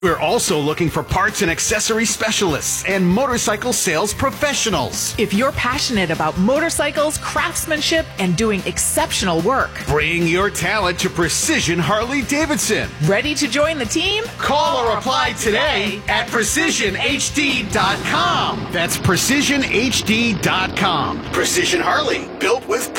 We're also looking for parts and accessory specialists and motorcycle sales professionals. If you're passionate about motorcycles, craftsmanship, and doing exceptional work, bring your talent to Precision Harley-Davidson. Ready to join the team? Call or apply today at PrecisionHD.com. That's PrecisionHD.com. Precision Harley, built with